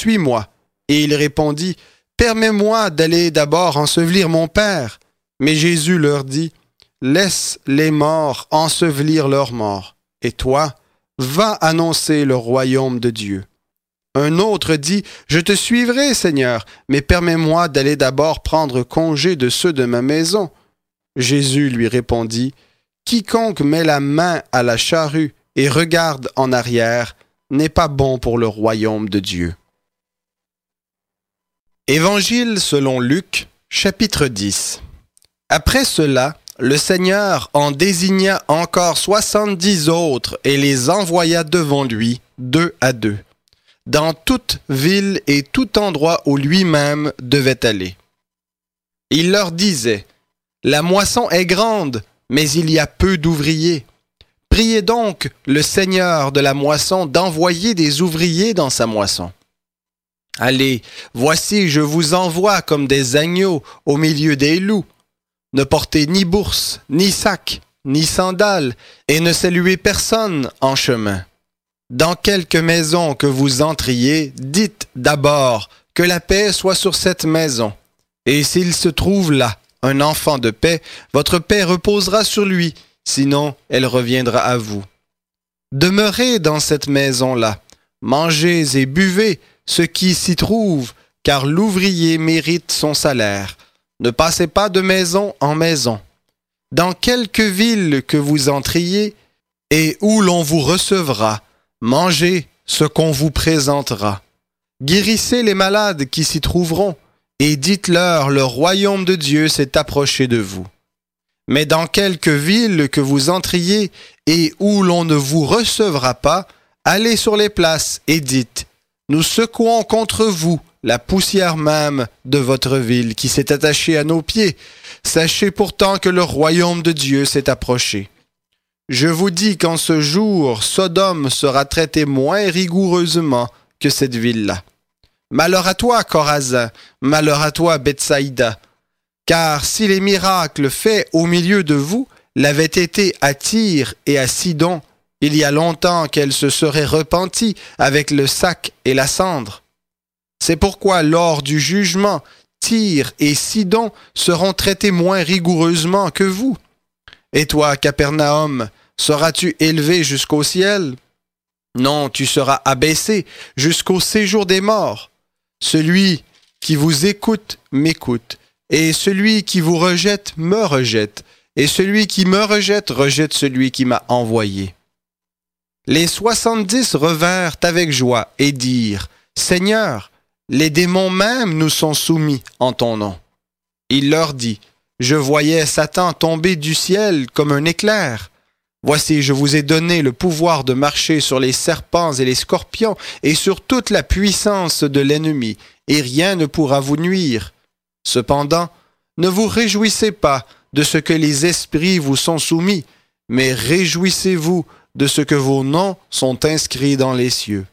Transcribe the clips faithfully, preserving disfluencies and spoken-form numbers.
suis-moi. Et il répondit, permets-moi d'aller d'abord ensevelir mon père. Mais Jésus leur dit, laisse les morts ensevelir leurs morts. Et toi, va annoncer le royaume de Dieu. Un autre dit, je te suivrai, Seigneur, mais permets-moi d'aller d'abord prendre congé de ceux de ma maison. Jésus lui répondit, quiconque met la main à la charrue et regarde en arrière n'est pas bon pour le royaume de Dieu. Évangile selon Luc, chapitre dix. Après cela, le Seigneur en désigna encore soixante-dix autres et les envoya devant lui, deux à deux, dans toute ville et tout endroit où lui-même devait aller. Il leur disait, « La moisson est grande, mais il y a peu d'ouvriers. Priez donc le Seigneur de la moisson d'envoyer des ouvriers dans sa moisson. Allez, voici, je vous envoie comme des agneaux au milieu des loups. Ne portez ni bourse, ni sac, ni sandales, et ne saluez personne en chemin. Dans quelque maison que vous entriez, dites d'abord que la paix soit sur cette maison. Et s'il se trouve là un enfant de paix, votre paix reposera sur lui, sinon elle reviendra à vous. Demeurez dans cette maison-là, mangez et buvez ce qui s'y trouve, car l'ouvrier mérite son salaire. Ne passez pas de maison en maison. Dans quelque ville que vous entriez et où l'on vous recevra, mangez ce qu'on vous présentera. Guérissez les malades qui s'y trouveront, et dites-leur, le royaume de Dieu s'est approché de vous. Mais dans quelque ville que vous entriez et où l'on ne vous recevra pas, allez sur les places et dites, nous secouons contre vous la poussière même de votre ville qui s'est attachée à nos pieds. Sachez pourtant que le royaume de Dieu s'est approché. Je vous dis qu'en ce jour, Sodome sera traitée moins rigoureusement que cette ville-là. Malheur à toi, Chorazin, malheur à toi, Bethsaïda, car si les miracles faits au milieu de vous l'avaient été à Tyr et à Sidon, il y a longtemps qu'elles se seraient repenties avec le sac et la cendre. C'est pourquoi lors du jugement, Tyr et Sidon seront traités moins rigoureusement que vous. Et toi, Capernaum, seras-tu élevé jusqu'au ciel? Non, tu seras abaissé jusqu'au séjour des morts. Celui qui vous écoute m'écoute, et celui qui vous rejette me rejette, et celui qui me rejette rejette celui qui m'a envoyé. Les soixante-dix revinrent avec joie et dirent, Seigneur, les démons même nous sont soumis en ton nom. Il leur dit, je voyais Satan tomber du ciel comme un éclair. Voici, je vous ai donné le pouvoir de marcher sur les serpents et les scorpions et sur toute la puissance de l'ennemi, et rien ne pourra vous nuire. Cependant, ne vous réjouissez pas de ce que les esprits vous sont soumis, mais réjouissez-vous de ce que vos noms sont inscrits dans les cieux.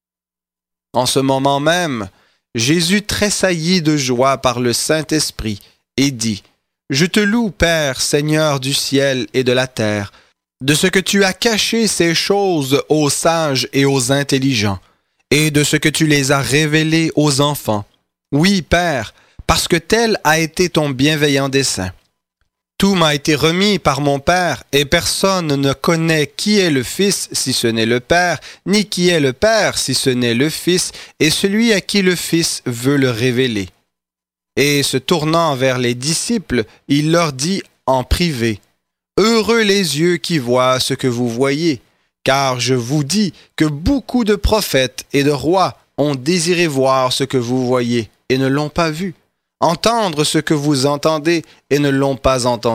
En ce moment même, Jésus tressaillit de joie par le Saint-Esprit et dit, « Je te loue, Père, Seigneur du ciel et de la terre, de ce que tu as caché ces choses aux sages et aux intelligents, et de ce que tu les as révélées aux enfants. Oui, Père, parce que tel a été ton bienveillant dessein. Tout m'a été remis par mon Père, et personne ne connaît qui est le Fils si ce n'est le Père, ni qui est le Père si ce n'est le Fils, et celui à qui le Fils veut le révéler. » Et se tournant vers les disciples, il leur dit en privé, « Heureux les yeux qui voient ce que vous voyez, car je vous dis que beaucoup de prophètes et de rois ont désiré voir ce que vous voyez et ne l'ont pas vu, entendre ce que vous entendez et ne l'ont pas entendu. »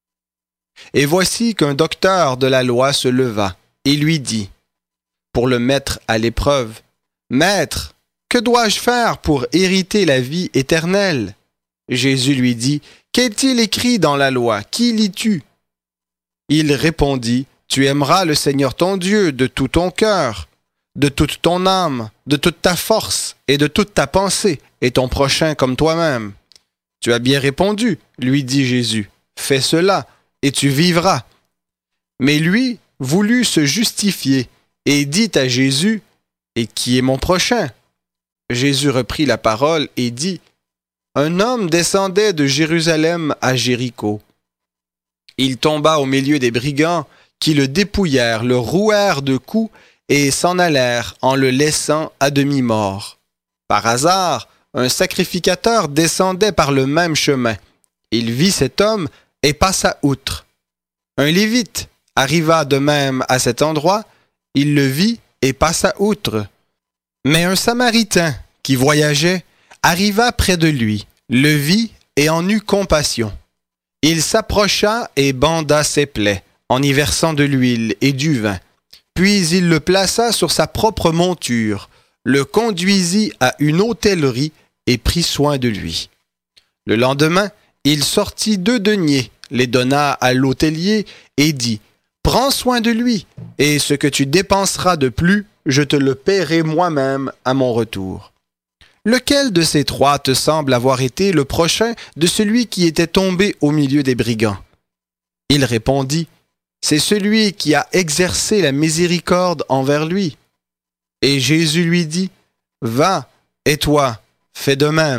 Et voici qu'un docteur de la loi se leva et lui dit, pour le mettre à l'épreuve, « Maître, que dois-je faire pour hériter la vie éternelle? » Jésus lui dit, « Qu'est-il écrit dans la loi? Qui lis-tu? » Il répondit, « Tu aimeras le Seigneur ton Dieu de tout ton cœur, de toute ton âme, de toute ta force et de toute ta pensée, et ton prochain comme toi-même. » « Tu as bien répondu, lui dit Jésus, fais cela, et tu vivras. » Mais lui voulut se justifier, et dit à Jésus, « Et qui est mon prochain? » Jésus reprit la parole et dit, « Un homme descendait de Jérusalem à Jéricho. Il tomba au milieu des brigands qui le dépouillèrent, le rouèrent de coups et s'en allèrent en le laissant à demi-mort. Par hasard, un sacrificateur descendait par le même chemin. Il vit cet homme et passa outre. Un Lévite arriva de même à cet endroit, il le vit et passa outre. Mais un Samaritain qui voyageait arriva près de lui, le vit et en eut compassion. Il s'approcha et banda ses plaies, en y versant de l'huile et du vin. Puis il le plaça sur sa propre monture, le conduisit à une hôtellerie et prit soin de lui. Le lendemain, il sortit deux deniers, les donna à l'hôtelier et dit, « Prends soin de lui, et ce que tu dépenseras de plus, je te le paierai moi-même à mon retour. » Lequel de ces trois te semble avoir été le prochain de celui qui était tombé au milieu des brigands? Il répondit, « C'est celui qui a exercé la miséricorde envers lui. » Et Jésus lui dit, « Va, et toi, fais de même. »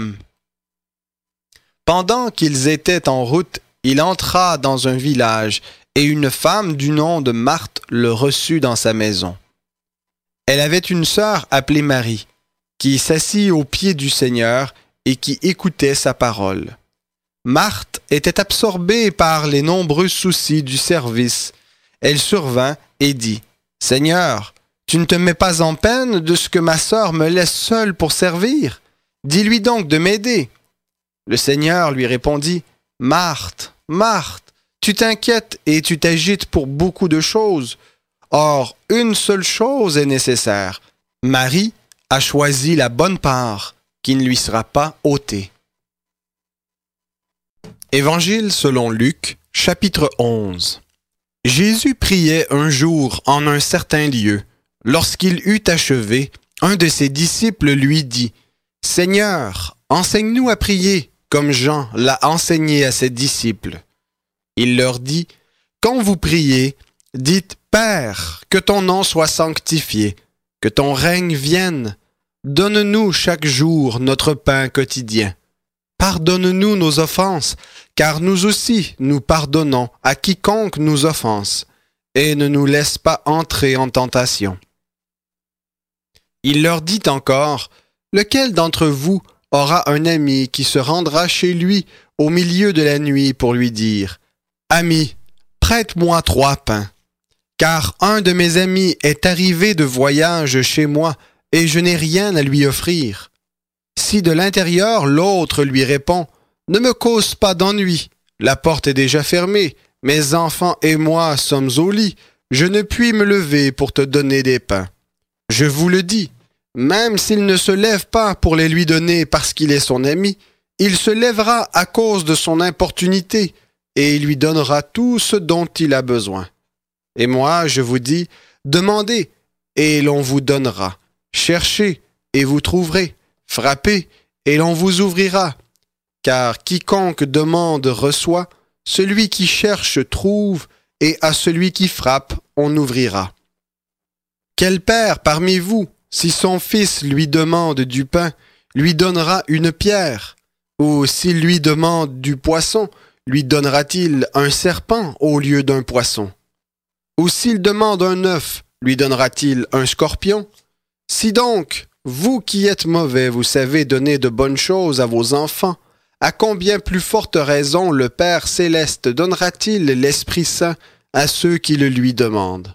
Pendant qu'ils étaient en route, il entra dans un village, et une femme du nom de Marthe le reçut dans sa maison. Elle avait une sœur appelée Marie, qui s'assit aux pieds du Seigneur et qui écoutait sa parole. Marthe était absorbée par les nombreux soucis du service. Elle survint et dit, « Seigneur, tu ne te mets pas en peine de ce que ma sœur me laisse seule pour servir? Dis-lui donc de m'aider. » Le Seigneur lui répondit, « Marthe, Marthe, tu t'inquiètes et tu t'agites pour beaucoup de choses. Or, une seule chose est nécessaire. Marie a choisi la bonne part qui ne lui sera pas ôtée. » Évangile selon Luc, chapitre onze. Jésus priait un jour en un certain lieu. Lorsqu'il eut achevé, un de ses disciples lui dit, « Seigneur, enseigne-nous à prier, comme Jean l'a enseigné à ses disciples. » Il leur dit, « Quand vous priez, dites, « Père, que ton nom soit sanctifié, que ton règne vienne. Donne-nous chaque jour notre pain quotidien. Pardonne-nous nos offenses, car nous aussi nous pardonnons à quiconque nous offense, et ne nous laisse pas entrer en tentation. » Il leur dit encore, « Lequel d'entre vous aura un ami qui se rendra chez lui au milieu de la nuit pour lui dire, « Ami, prête-moi trois pains, car un de mes amis est arrivé de voyage chez moi et je n'ai rien à lui offrir. » Si de l'intérieur l'autre lui répond, « Ne me cause pas d'ennui, la porte est déjà fermée, mes enfants et moi sommes au lit, je ne puis me lever pour te donner des pains. » Je vous le dis, même s'il ne se lève pas pour les lui donner parce qu'il est son ami, il se lèvera à cause de son importunité et il lui donnera tout ce dont il a besoin. Et moi, je vous dis, demandez et l'on vous donnera. Cherchez et vous trouverez. Frappez et l'on vous ouvrira. Car quiconque demande reçoit, celui qui cherche trouve, et à celui qui frappe, on ouvrira. Quel père parmi vous, si son fils lui demande du pain, lui donnera une pierre? Ou s'il lui demande du poisson, lui donnera-t-il un serpent au lieu d'un poisson? Ou s'il demande un œuf, lui donnera-t-il un scorpion? Si donc, vous qui êtes mauvais, vous savez donner de bonnes choses à vos enfants, à combien plus forte raison le Père céleste donnera-t-il l'Esprit Saint à ceux qui le lui demandent?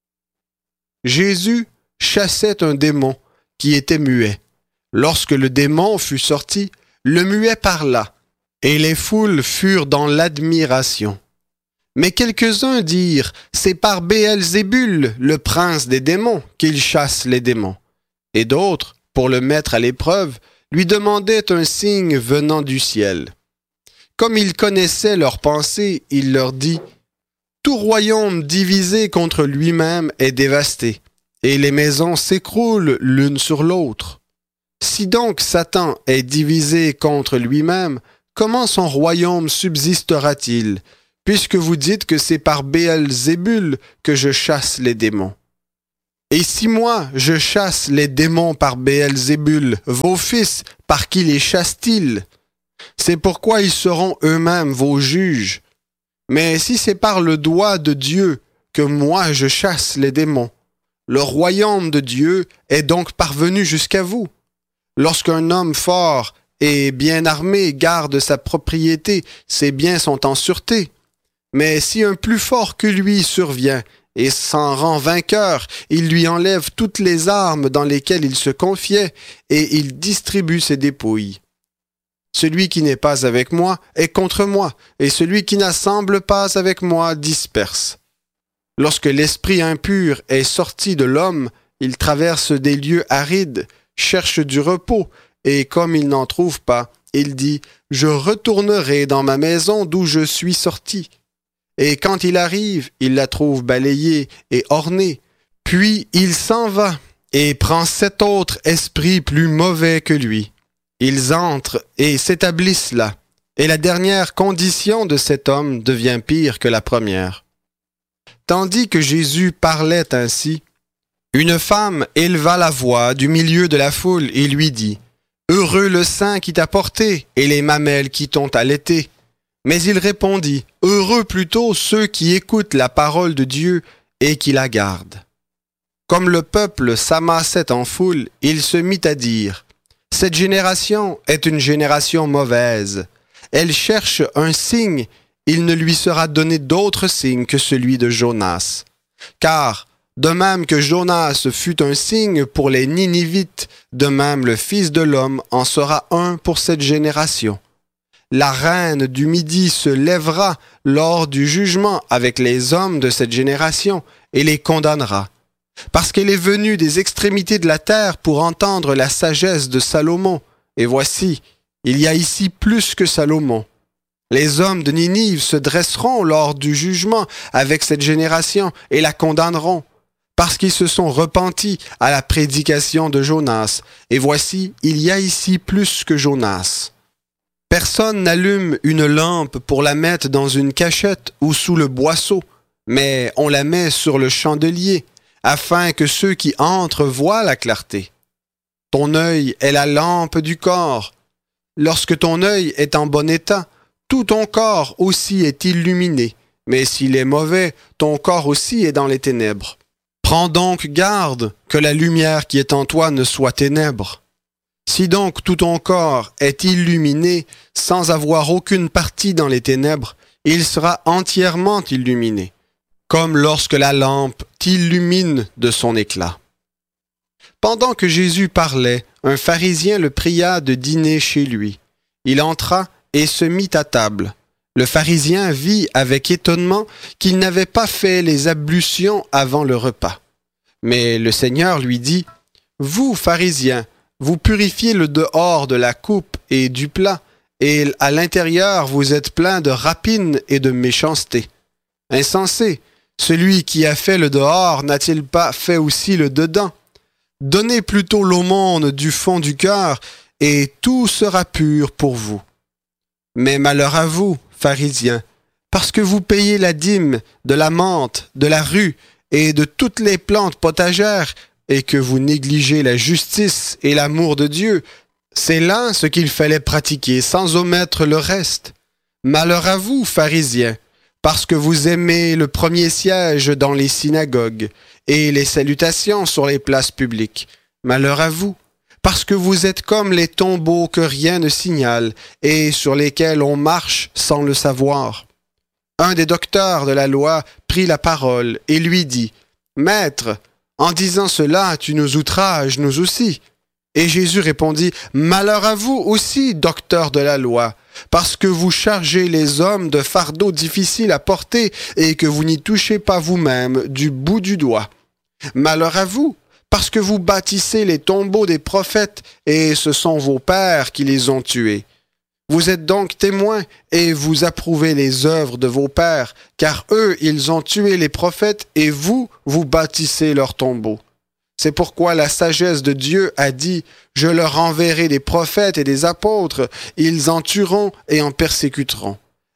Jésus chassait un démon qui était muet. Lorsque le démon fut sorti, le muet parla, et les foules furent dans l'admiration. Mais quelques-uns dirent, « C'est par Béelzébul, le prince des démons, qu'il chasse les démons. » Et d'autres, pour le mettre à l'épreuve, lui demandaient un signe venant du ciel. Comme il connaissait leurs pensées, il leur dit, « Tout royaume divisé contre lui-même est dévasté, et les maisons s'écroulent l'une sur l'autre. Si donc Satan est divisé contre lui-même, comment son royaume subsistera-t-il, puisque vous dites que c'est par Béelzébul que je chasse les démons? Et si moi, je chasse les démons par Béelzébul, vos fils, par qui les chassent-ils? C'est pourquoi ils seront eux-mêmes vos juges. Mais si c'est par le doigt de Dieu que moi je chasse les démons, le royaume de Dieu est donc parvenu jusqu'à vous. Lorsqu'un homme fort et bien armé garde sa propriété, ses biens sont en sûreté. Mais si un plus fort que lui survient et s'en rend vainqueur, il lui enlève toutes les armes dans lesquelles il se confiait et il distribue ses dépouilles. Celui qui n'est pas avec moi est contre moi, et celui qui n'assemble pas avec moi disperse. Lorsque l'esprit impur est sorti de l'homme, il traverse des lieux arides, cherche du repos, et comme il n'en trouve pas, il dit « Je retournerai dans ma maison d'où je suis sorti ». Et quand il arrive, il la trouve balayée et ornée. Puis il s'en va et prend sept autres esprits plus mauvais que lui. Ils entrent et s'établissent là. Et la dernière condition de cet homme devient pire que la première. Tandis que Jésus parlait ainsi, une femme éleva la voix du milieu de la foule et lui dit « Heureux le sein qui t'a porté et les mamelles qui t'ont allaité. » Mais il répondit, « Heureux plutôt ceux qui écoutent la parole de Dieu et qui la gardent. » Comme le peuple s'amassait en foule, il se mit à dire, « Cette génération est une génération mauvaise. Elle cherche un signe, il ne lui sera donné d'autre signe que celui de Jonas. Car, de même que Jonas fut un signe pour les Ninivites, de même le Fils de l'homme en sera un pour cette génération. La reine du Midi se lèvera lors du jugement avec les hommes de cette génération et les condamnera. Parce qu'elle est venue des extrémités de la terre pour entendre la sagesse de Salomon. Et voici, il y a ici plus que Salomon. Les hommes de Ninive se dresseront lors du jugement avec cette génération et la condamneront, parce qu'ils se sont repentis à la prédication de Jonas. Et voici, il y a ici plus que Jonas. Personne n'allume une lampe pour la mettre dans une cachette ou sous le boisseau, mais on la met sur le chandelier, afin que ceux qui entrent voient la clarté. Ton œil est la lampe du corps. Lorsque ton œil est en bon état, tout ton corps aussi est illuminé, mais s'il est mauvais, ton corps aussi est dans les ténèbres. Prends donc garde que la lumière qui est en toi ne soit ténèbres. Si donc tout ton corps est illuminé sans avoir aucune partie dans les ténèbres, il sera entièrement illuminé, comme lorsque la lampe t'illumine de son éclat. Pendant que Jésus parlait, un pharisien le pria de dîner chez lui. Il entra et se mit à table. Le pharisien vit avec étonnement qu'il n'avait pas fait les ablutions avant le repas. Mais le Seigneur lui dit, « Vous, pharisiens, vous purifiez le dehors de la coupe et du plat, et à l'intérieur vous êtes pleins de rapine et de méchanceté. Insensé, celui qui a fait le dehors n'a-t-il pas fait aussi le dedans? Donnez plutôt l'aumône du fond du cœur, et tout sera pur pour vous. Mais malheur à vous, pharisiens, parce que vous payez la dîme de la menthe, de la rue et de toutes les plantes potagères, et que vous négligez la justice et l'amour de Dieu, c'est là ce qu'il fallait pratiquer sans omettre le reste. Malheur à vous, pharisiens, parce que vous aimez le premier siège dans les synagogues et les salutations sur les places publiques. Malheur à vous, parce que vous êtes comme les tombeaux que rien ne signale et sur lesquels on marche sans le savoir. Un des docteurs de la loi prit la parole et lui dit, « Maître, en disant cela, tu nous outrages, nous aussi. » Et Jésus répondit, « Malheur à vous aussi, docteurs de la loi, parce que vous chargez les hommes de fardeaux difficiles à porter et que vous n'y touchez pas vous-même du bout du doigt. Malheur à vous, parce que vous bâtissez les tombeaux des prophètes et ce sont vos pères qui les ont tués. Vous êtes donc témoins et vous approuvez les œuvres de vos pères, car eux, ils ont tué les prophètes et vous, vous bâtissez leurs tombeaux. C'est pourquoi la sagesse de Dieu a dit « Je leur enverrai des prophètes et des apôtres, ils en tueront et en persécuteront.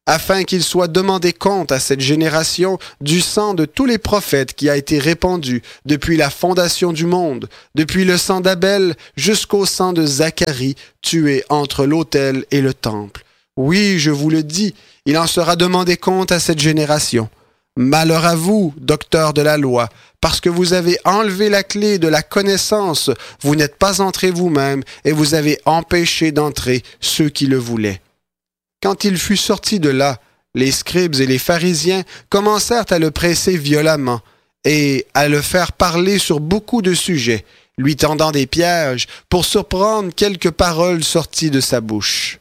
afin qu'il soit demandé compte à cette génération du sang de tous les prophètes qui a été répandu depuis la fondation du monde, depuis le sang d'Abel jusqu'au sang de Zacharie, tué entre l'autel et le temple. Oui, je vous le dis, il en sera demandé compte à cette génération. Malheur à vous, docteurs de la loi, parce que vous avez enlevé la clé de la connaissance, vous n'êtes pas entrés vous-même et vous avez empêché d'entrer ceux qui le voulaient. Quand il fut sorti de là, les scribes et les pharisiens commencèrent à le presser violemment et à le faire parler sur beaucoup de sujets, lui tendant des pièges pour surprendre quelques paroles sorties de sa bouche.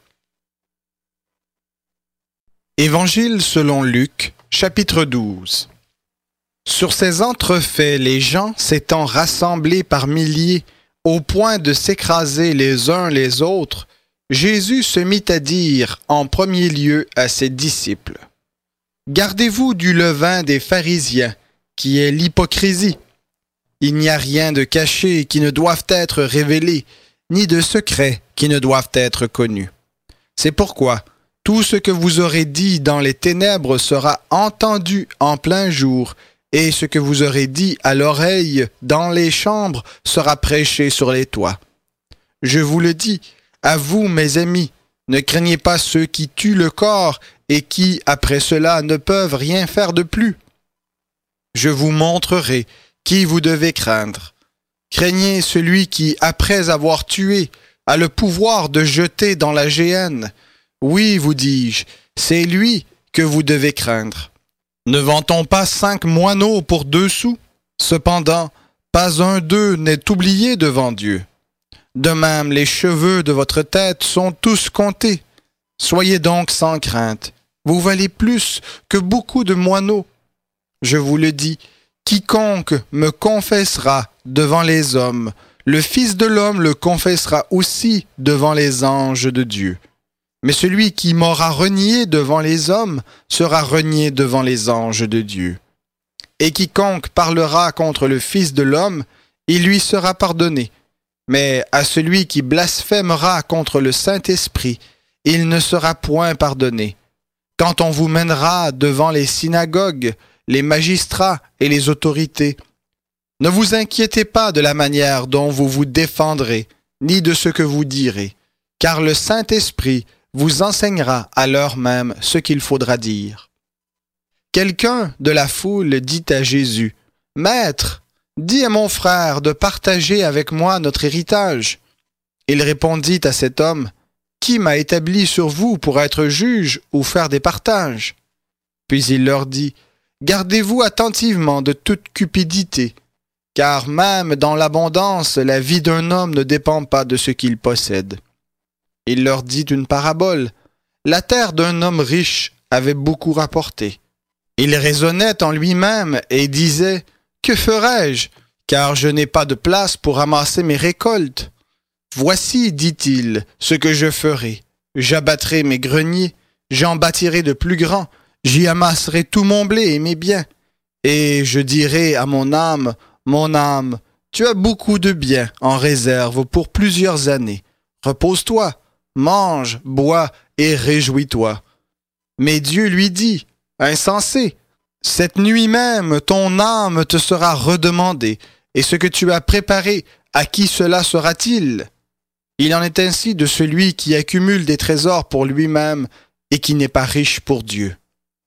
Évangile selon Luc, chapitre douze. Sur ces entrefaits, les gens s'étant rassemblés par milliers, au point de s'écraser les uns les autres, Jésus se mit à dire en premier lieu à ses disciples, « Gardez-vous du levain des pharisiens, qui est l'hypocrisie. Il n'y a rien de caché qui ne doive être révélé, ni de secret qui ne doivent être connus. C'est pourquoi tout ce que vous aurez dit dans les ténèbres sera entendu en plein jour, et ce que vous aurez dit à l'oreille dans les chambres sera prêché sur les toits. Je vous le dis, à vous, mes amis, ne craignez pas ceux qui tuent le corps et qui, après cela, ne peuvent rien faire de plus. Je vous montrerai qui vous devez craindre. Craignez celui qui, après avoir tué, a le pouvoir de jeter dans la géhenne. Oui, vous dis-je, c'est lui que vous devez craindre. Ne vend-on pas cinq moineaux pour deux sous? Cependant, pas un d'eux n'est oublié devant Dieu. De même, les cheveux de votre tête sont tous comptés. Soyez donc sans crainte. Vous valez plus que beaucoup de moineaux. Je vous le dis, quiconque me confessera devant les hommes, le Fils de l'homme le confessera aussi devant les anges de Dieu. Mais celui qui m'aura renié devant les hommes sera renié devant les anges de Dieu. Et quiconque parlera contre le Fils de l'homme, il lui sera pardonné. Mais à celui qui blasphémera contre le Saint-Esprit, il ne sera point pardonné. Quand on vous mènera devant les synagogues, les magistrats et les autorités, ne vous inquiétez pas de la manière dont vous vous défendrez, ni de ce que vous direz, car le Saint-Esprit vous enseignera à l'heure même ce qu'il faudra dire. Quelqu'un de la foule dit à Jésus, « Maître, dis à mon frère de partager avec moi notre héritage. » Il répondit à cet homme, « Qui m'a établi sur vous pour être juge ou faire des partages? » Puis il leur dit, « Gardez-vous attentivement de toute cupidité, car même dans l'abondance, la vie d'un homme ne dépend pas de ce qu'il possède. » Il leur dit une parabole. La terre d'un homme riche avait beaucoup rapporté. Il raisonnait en lui-même et disait, « Que ferai-je, car je n'ai pas de place pour amasser mes récoltes? Voici, dit-il, ce que je ferai. J'abattrai mes greniers, j'en bâtirai de plus grands, j'y amasserai tout mon blé et mes biens. Et je dirai à mon âme, mon âme, tu as beaucoup de biens en réserve pour plusieurs années. Repose-toi. Mange, bois et réjouis-toi. » Mais Dieu lui dit, « Insensé, cette nuit même ton âme te sera redemandée, et ce que tu as préparé, à qui cela sera-t-il? Il en est ainsi de celui qui accumule des trésors pour lui-même et qui n'est pas riche pour Dieu. »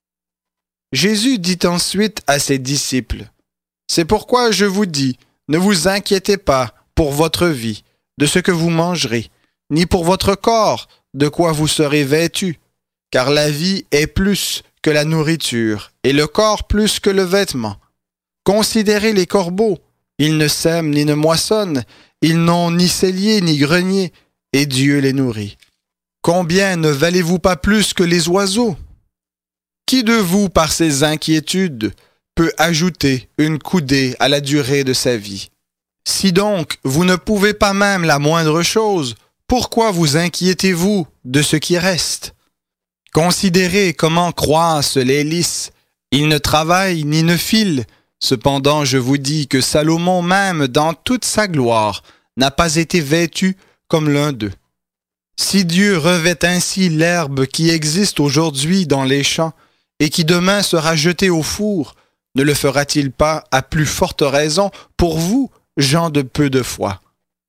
Jésus dit ensuite à ses disciples, « C'est pourquoi je vous dis, ne vous inquiétez pas pour votre vie, de ce que vous mangerez, ni pour votre corps, de quoi vous serez vêtus, car la vie est plus que la nourriture, et le corps plus que le vêtement. Considérez les corbeaux, ils ne sèment ni ne moissonnent, ils n'ont ni cellier ni grenier, et Dieu les nourrit. Combien ne valez-vous pas plus que les oiseaux? Qui de vous, par ses inquiétudes, peut ajouter une coudée à la durée de sa vie? Si donc vous ne pouvez pas même la moindre chose, pourquoi vous inquiétez-vous de ce qui reste? Considérez comment croissent les lys. Ils ne travaillent ni ne filent. Cependant, je vous dis que Salomon même, dans toute sa gloire, n'a pas été vêtu comme l'un d'eux. Si Dieu revêt ainsi l'herbe qui existe aujourd'hui dans les champs et qui demain sera jetée au four, ne le fera-t-il pas à plus forte raison pour vous, gens de peu de foi?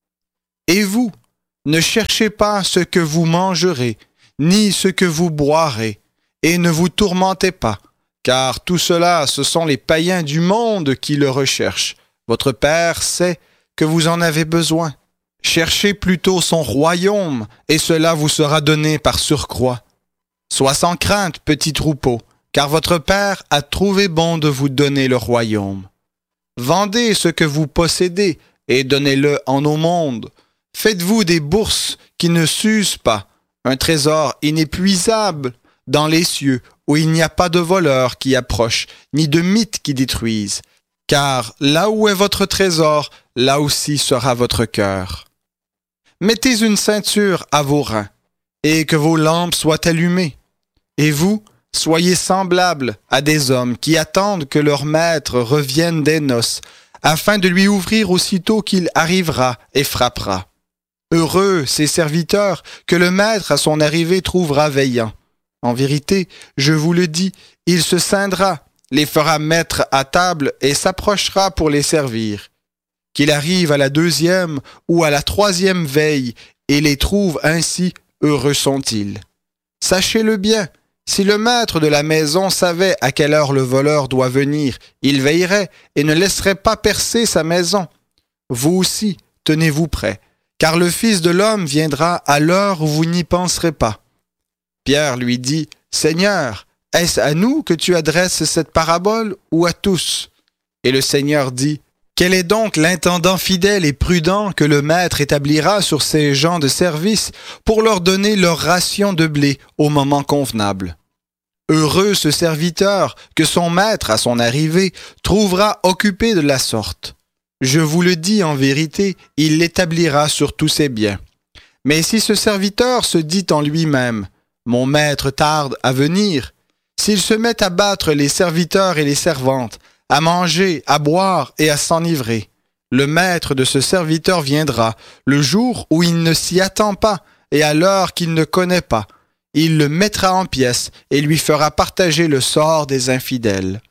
Et vous, ne cherchez pas ce que vous mangerez, ni ce que vous boirez, et ne vous tourmentez pas, car tout cela, ce sont les païens du monde qui le recherchent. Votre Père sait que vous en avez besoin. Cherchez plutôt son royaume, et cela vous sera donné par surcroît. Sois sans crainte, petit troupeau, car votre Père a trouvé bon de vous donner le royaume. Vendez ce que vous possédez, et donnez-le en aumône. Faites-vous des bourses qui ne s'usent pas, un trésor inépuisable dans les cieux, où il n'y a pas de voleurs qui approchent, ni de mythes qui détruisent. Car là où est votre trésor, là aussi sera votre cœur. Mettez une ceinture à vos reins, et que vos lampes soient allumées. Et vous, soyez semblables à des hommes qui attendent que leur maître revienne des noces, afin de lui ouvrir aussitôt qu'il arrivera et frappera. Heureux ces serviteurs que le maître à son arrivée trouvera veillant. En vérité, je vous le dis, il se scindra, les fera mettre à table et s'approchera pour les servir. Qu'il arrive à la deuxième ou à la troisième veille et les trouve ainsi, heureux sont-ils. Sachez-le bien, si le maître de la maison savait à quelle heure le voleur doit venir, il veillerait et ne laisserait pas percer sa maison. Vous aussi, tenez-vous prêts, car le Fils de l'homme viendra à l'heure où vous n'y penserez pas. Pierre lui dit, « Seigneur, est-ce à nous que tu adresses cette parabole ou à tous? » Et le Seigneur dit, « Quel est donc l'intendant fidèle et prudent que le maître établira sur ses gens de service pour leur donner leur ration de blé au moment convenable? Heureux ce serviteur que son maître, à son arrivée, trouvera occupé de la sorte. Je vous le dis en vérité, il l'établira sur tous ses biens. Mais si ce serviteur se dit en lui-même, « Mon maître tarde à venir », s'il se met à battre les serviteurs et les servantes, à manger, à boire et à s'enivrer, le maître de ce serviteur viendra le jour où il ne s'y attend pas et à l'heure qu'il ne connaît pas. Il le mettra en pièces et lui fera partager le sort des infidèles.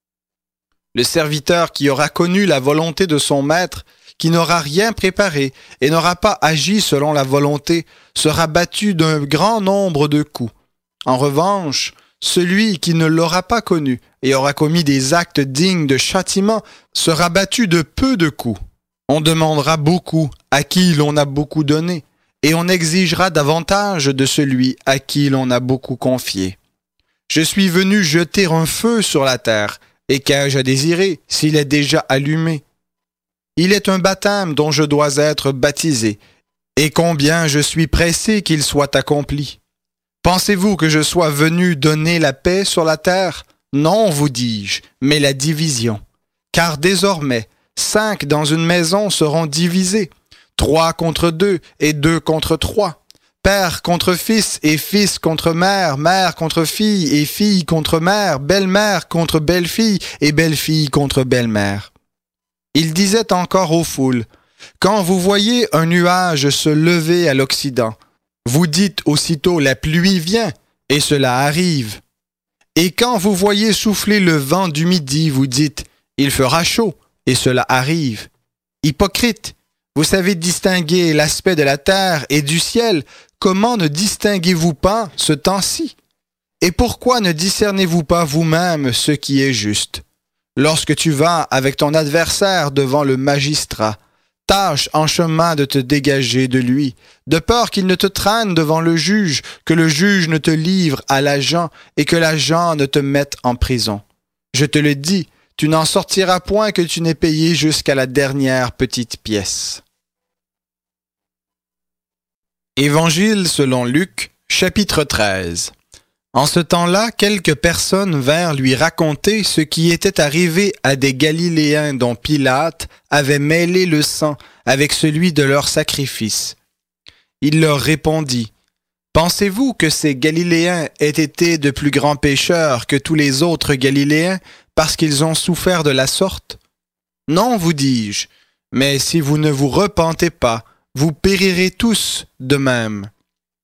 Le serviteur qui aura connu la volonté de son maître, qui n'aura rien préparé et n'aura pas agi selon la volonté, sera battu d'un grand nombre de coups. En revanche, celui qui ne l'aura pas connu et aura commis des actes dignes de châtiment sera battu de peu de coups. On demandera beaucoup à qui l'on a beaucoup donné, et on exigera davantage de celui à qui l'on a beaucoup confié. Je suis venu jeter un feu sur la terre, et qu'ai-je à désirer s'il est déjà allumé? Il est un baptême dont je dois être baptisé, et combien je suis pressé qu'il soit accompli. Pensez-vous que je sois venu donner la paix sur la terre? Non, vous dis-je, mais la division. Car désormais, cinq dans une maison seront divisés, trois contre deux et deux contre trois, père contre fils et fils contre mère, mère contre fille et fille contre mère, belle-mère contre belle-fille et belle-fille contre belle-mère. Il disait encore aux foules, « Quand vous voyez un nuage se lever à l'Occident, vous dites aussitôt la pluie vient, et cela arrive. Et quand vous voyez souffler le vent du midi, vous dites il fera chaud, et cela arrive. Hypocrite, vous savez distinguer l'aspect de la terre et du ciel, comment ne distinguez-vous pas ce temps-ci? Et pourquoi ne discernez-vous pas vous-même ce qui est juste? Lorsque tu vas avec ton adversaire devant le magistrat, tâche en chemin de te dégager de lui, de peur qu'il ne te traîne devant le juge, que le juge ne te livre à l'agent et que l'agent ne te mette en prison. Je te le dis, tu n'en sortiras point que tu n'aies payé jusqu'à la dernière petite pièce. Évangile selon Luc, chapitre treize. En ce temps-là, quelques personnes vinrent lui raconter ce qui était arrivé à des Galiléens dont Pilate avait mêlé le sang avec celui de leur sacrifice. Il leur répondit, « Pensez-vous que ces Galiléens aient été de plus grands pécheurs que tous les autres Galiléens parce qu'ils ont souffert de la sorte? Non, vous dis-je, mais si vous ne vous repentez pas, vous périrez tous de même.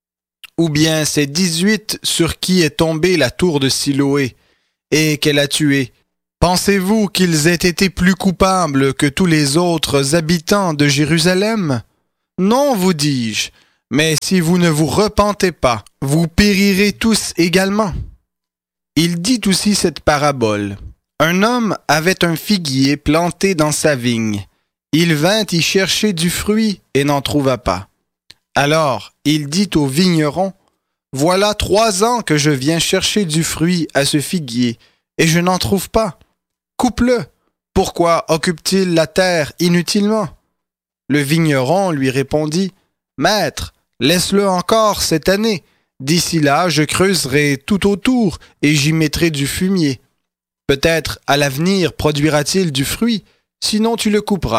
ou bien ces dix-huit sur qui est tombée la tour de Siloé et qu'elle a tué, pensez-vous qu'ils aient été plus coupables que tous les autres habitants de Jérusalem? Non, vous dis-je, mais si vous ne vous repentez pas, vous périrez tous également. Il dit aussi cette parabole. Un homme avait un figuier planté dans sa vigne. Il vint y chercher du fruit et n'en trouva pas. Alors il dit au vigneron, « Voilà trois ans que je viens chercher du fruit à ce figuier, et je n'en trouve pas. Coupe-le. Pourquoi occupe-t-il la terre inutilement? » Le vigneron lui répondit, « Maître, laisse-le encore cette année. D'ici là, je creuserai tout autour et j'y mettrai du fumier. Peut-être à l'avenir produira-t-il du fruit, sinon tu le couperas. »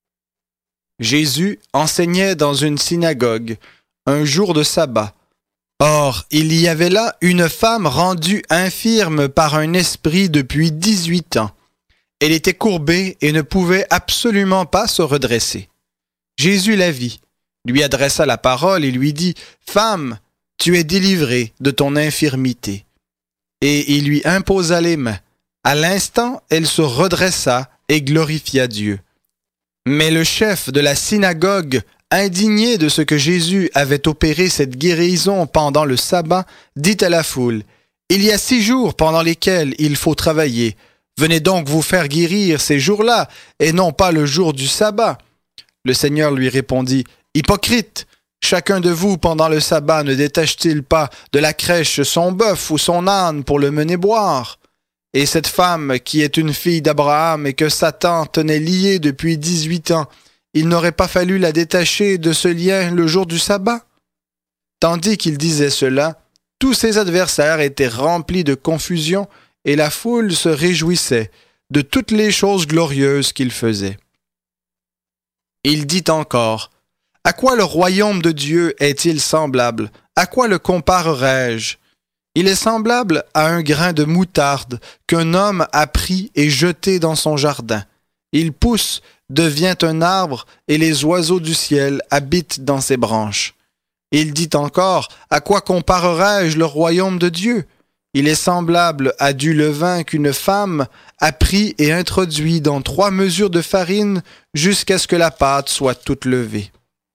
Jésus enseignait dans une synagogue, un jour de sabbat. Or, il y avait là une femme rendue infirme par un esprit depuis dix-huit ans. Elle était courbée et ne pouvait absolument pas se redresser. Jésus la vit, lui adressa la parole et lui dit, « Femme, tu es délivrée de ton infirmité. » Et il lui imposa les mains. À l'instant, elle se redressa et glorifia Dieu. Mais le chef de la synagogue, indigné de ce que Jésus avait opéré cette guérison pendant le sabbat, dit à la foule, « Il y a six jours pendant lesquels il faut travailler. Venez donc vous faire guérir ces jours-là, et non pas le jour du sabbat. » Le Seigneur lui répondit, « Hypocrite, chacun de vous pendant le sabbat ne détache-t-il pas de la crèche son bœuf ou son âne pour le mener boire? Et cette femme qui est une fille d'Abraham et que Satan tenait liée depuis dix-huit ans, il n'aurait pas fallu la détacher de ce lien le jour du sabbat? » Tandis qu'il disait cela, tous ses adversaires étaient remplis de confusion et la foule se réjouissait de toutes les choses glorieuses qu'il faisait. Il dit encore, « À quoi le royaume de Dieu est-il semblable? À quoi le comparerai-je? Il est semblable à un grain de moutarde qu'un homme a pris et jeté dans son jardin. Il pousse, devient un arbre, et les oiseaux du ciel habitent dans ses branches. » Il dit encore, « À quoi comparerai-je le royaume de Dieu? Il est semblable à du levain qu'une femme a pris et introduit dans trois mesures de farine jusqu'à ce que la pâte soit toute levée. »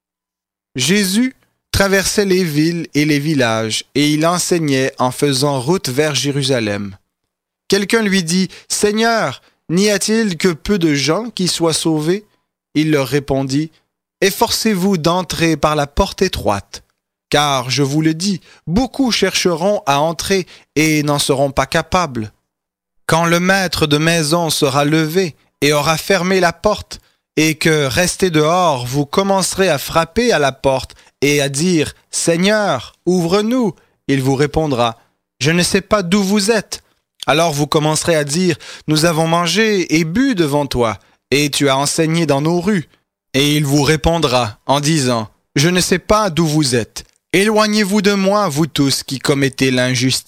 Jésus traversait les villes et les villages, et il enseignait en faisant route vers Jérusalem. Quelqu'un lui dit, « Seigneur, n'y a-t-il que peu de gens qui soient sauvés? » Il leur répondit, « Efforcez-vous d'entrer par la porte étroite, car, je vous le dis, beaucoup chercheront à entrer et n'en seront pas capables. Quand le maître de maison sera levé et aura fermé la porte, et que, resté dehors, vous commencerez à frapper à la porte et à dire « Seigneur, ouvre-nous », il vous répondra « Je ne sais pas d'où vous êtes ». Alors vous commencerez à dire « Nous avons mangé et bu devant toi, et tu as enseigné dans nos rues ». Et il vous répondra en disant « Je ne sais pas d'où vous êtes. Éloignez-vous de moi, vous tous qui commettez l'injustice. »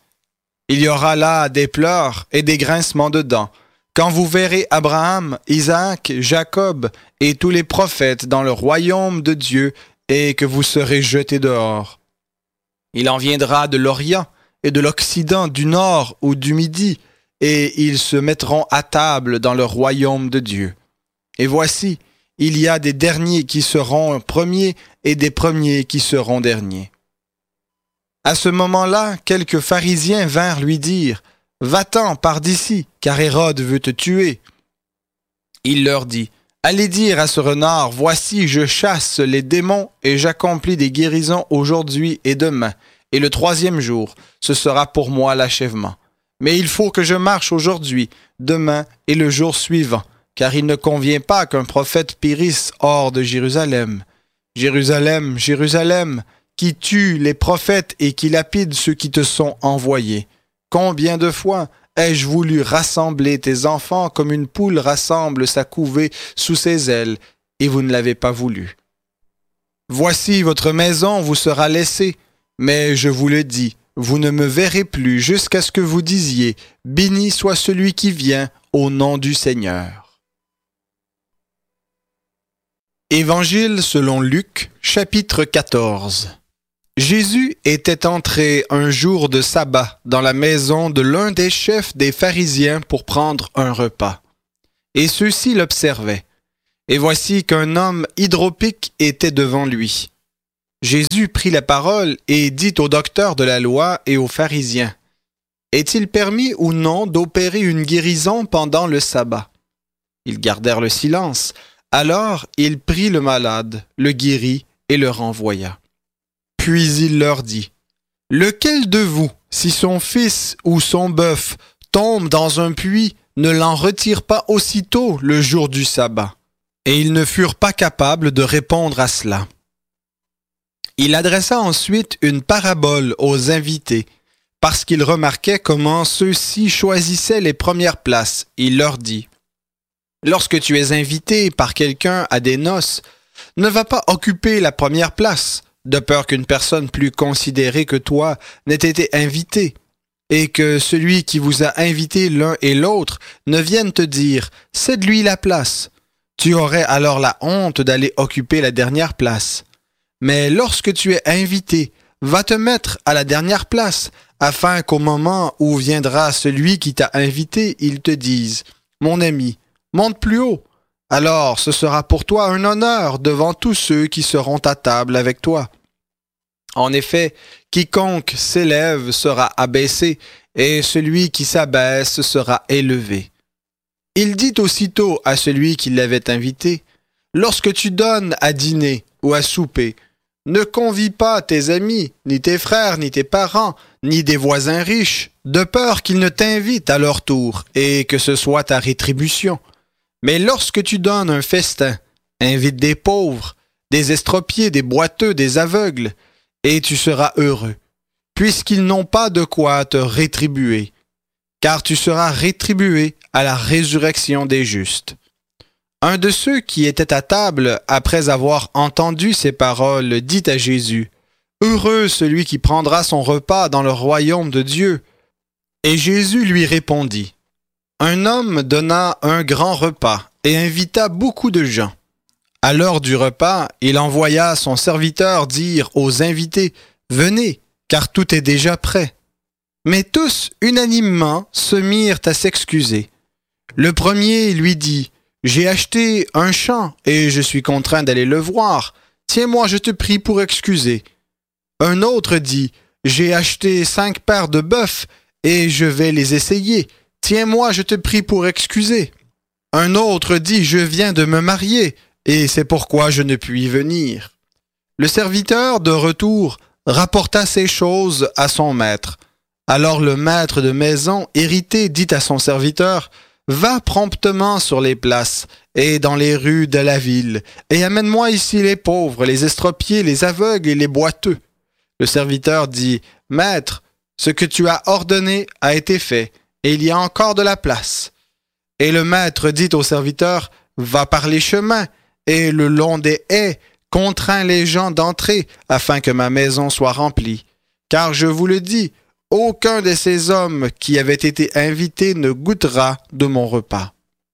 Il y aura là des pleurs et des grincements de dents, quand vous verrez Abraham, Isaac, Jacob et tous les prophètes dans le royaume de Dieu et que vous serez jetés dehors. Il en viendra de l'Orient et de l'Occident, du Nord ou du Midi, et ils se mettront à table dans le royaume de Dieu. Et voici, il y a des derniers qui seront premiers et des premiers qui seront derniers. À ce moment-là, quelques pharisiens vinrent lui dire « Va-t'en par d'ici, car Hérode veut te tuer. » Il leur dit « Allez dire à ce renard, voici, je chasse les démons et j'accomplis des guérisons aujourd'hui et demain, et le troisième jour, ce sera pour moi l'achèvement. Mais il faut que je marche aujourd'hui, demain et le jour suivant, car il ne convient pas qu'un prophète périsse hors de Jérusalem. Jérusalem, Jérusalem, qui tue les prophètes et qui lapide ceux qui te sont envoyés. Combien de fois ai-je voulu rassembler tes enfants comme une poule rassemble sa couvée sous ses ailes, et vous ne l'avez pas voulu. Voici votre maison vous sera laissée, mais je vous le dis, vous ne me verrez plus jusqu'à ce que vous disiez, béni soit celui qui vient au nom du Seigneur. Évangile selon Luc, chapitre quatorze. Jésus était entré un jour de sabbat dans la maison de l'un des chefs des pharisiens pour prendre un repas. Et ceux-ci l'observaient. Et voici qu'un homme hydropique était devant lui. Jésus prit la parole et dit aux docteurs de la loi et aux pharisiens, « Est-il permis ou non d'opérer une guérison pendant le sabbat ?» Ils gardèrent le silence. Alors il prit le malade, le guérit et le renvoya. Puis il leur dit, « Lequel de vous, si son fils ou son bœuf tombe dans un puits, ne l'en retire pas aussitôt le jour du sabbat ?» Et ils ne furent pas capables de répondre à cela. Il adressa ensuite une parabole aux invités, parce qu'il remarquait comment ceux-ci choisissaient les premières places. Il leur dit, « Lorsque tu es invité par quelqu'un à des noces, ne va pas occuper la première place, de peur qu'une personne plus considérée que toi n'ait été invitée, et que celui qui vous a invité l'un et l'autre ne vienne te dire « Cède-lui la place ». Tu aurais alors la honte d'aller occuper la dernière place. Mais lorsque tu es invité, va te mettre à la dernière place, afin qu'au moment où viendra celui qui t'a invité, il te dise « Mon ami, monte plus haut ». Alors ce sera pour toi un honneur devant tous ceux qui seront à table avec toi. En effet, quiconque s'élève sera abaissé, et celui qui s'abaisse sera élevé. Il dit aussitôt à celui qui l'avait invité, « Lorsque tu donnes à dîner ou à souper, ne convie pas tes amis, ni tes frères, ni tes parents, ni des voisins riches, de peur qu'ils ne t'invitent à leur tour, et que ce soit ta rétribution. Mais lorsque tu donnes un festin, invite des pauvres, des estropiés, des boiteux, des aveugles, et tu seras heureux, puisqu'ils n'ont pas de quoi te rétribuer, car tu seras rétribué à la résurrection des justes. » Un de ceux qui étaient à table, après avoir entendu ces paroles, dit à Jésus, « Heureux celui qui prendra son repas dans le royaume de Dieu. » Et Jésus lui répondit, « Un homme donna un grand repas et invita beaucoup de gens. À l'heure du repas, il envoya son serviteur dire aux invités, « Venez, car tout est déjà prêt. » Mais tous, unanimement, se mirent à s'excuser. Le premier lui dit, « J'ai acheté un champ et je suis contraint d'aller le voir. Tiens-moi, je te prie pour excuser. » Un autre dit, « J'ai acheté cinq paires de bœufs et je vais les essayer. Tiens-moi, je te prie pour excuser. » Un autre dit, « Je viens de me marier et c'est pourquoi je ne puis venir. » Le serviteur, de retour, rapporta ces choses à son maître. Alors le maître de maison, irrité, dit à son serviteur, « Va promptement sur les places et dans les rues de la ville, et amène-moi ici les pauvres, les estropiés, les aveugles et les boiteux. » Le serviteur dit, « Maître, ce que tu as ordonné a été fait, et il y a encore de la place. » Et le maître dit au serviteur, « Va par les chemins, et le long des haies, contrains les gens d'entrer, afin que ma maison soit remplie. Car je vous le dis, aucun de ces hommes qui avaient été invités ne goûtera de mon repas. »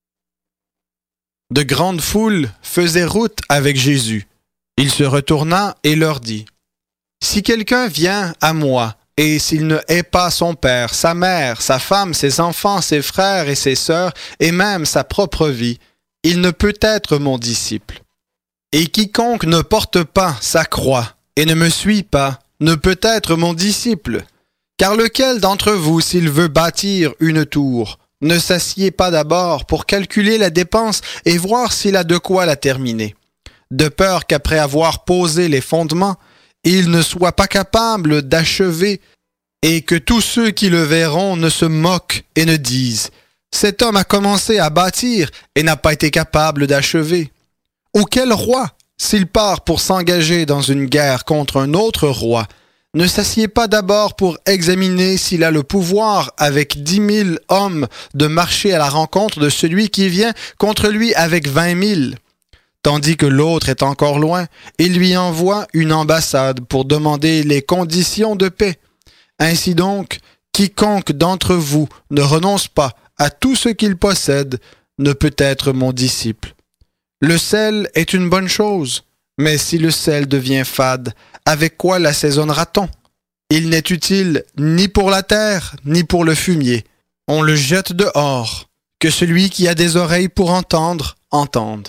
De grandes foules faisaient route avec Jésus. Il se retourna et leur dit, « Si quelqu'un vient à moi, et s'il ne hait pas son père, sa mère, sa femme, ses enfants, ses frères et ses sœurs, et même sa propre vie, il ne peut être mon disciple. Et quiconque ne porte pas sa croix et ne me suit pas, ne peut être mon disciple. Car lequel d'entre vous, s'il veut bâtir une tour, ne s'assied pas d'abord pour calculer la dépense et voir s'il a de quoi la terminer, de peur qu'après avoir posé les fondements, il ne soit pas capable d'achever et que tous ceux qui le verront ne se moquent et ne disent « Cet homme a commencé à bâtir et n'a pas été capable d'achever. » Ou quel roi, s'il part pour s'engager dans une guerre contre un autre roi, ne s'assied pas d'abord pour examiner s'il a le pouvoir avec dix mille hommes de marcher à la rencontre de celui qui vient contre lui avec vingt mille. Tandis que l'autre est encore loin, il lui envoie une ambassade pour demander les conditions de paix. Ainsi donc, quiconque d'entre vous ne renonce pas à tout ce qu'il possède ne peut être mon disciple. Le sel est une bonne chose, mais si le sel devient fade, avec quoi l'assaisonnera-t-on? Il n'est utile ni pour la terre, ni pour le fumier. On le jette dehors. Que celui qui a des oreilles pour entendre, entende.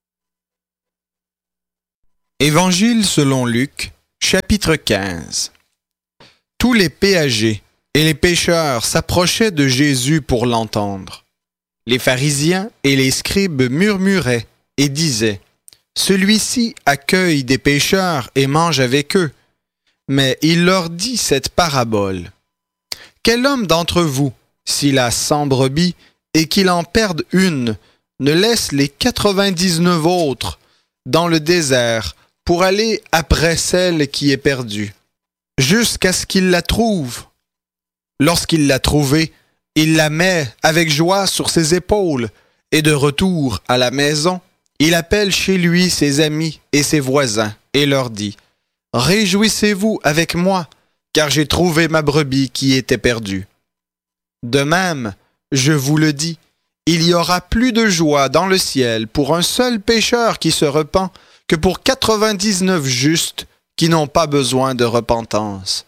Évangile selon Luc, chapitre quinze. Tous les péagers et les pécheurs s'approchaient de Jésus pour l'entendre. Les pharisiens et les scribes murmuraient et disaient, « Celui-ci accueille des pécheurs et mange avec eux. » Mais il leur dit cette parabole. « Quel homme d'entre vous, s'il a cent brebis, et qu'il en perde une, ne laisse les quatre-vingt-dix-neuf autres dans le désert pour aller après celle qui est perdue, jusqu'à ce qu'il la trouve. Lorsqu'il l'a trouvée, il la met avec joie sur ses épaules, et de retour à la maison, il appelle chez lui ses amis et ses voisins, et leur dit, « Réjouissez-vous avec moi, car j'ai trouvé ma brebis qui était perdue. » De même, je vous le dis, il y aura plus de joie dans le ciel pour un seul pécheur qui se repent que pour quatre-vingt-dix-neuf justes qui n'ont pas besoin de repentance.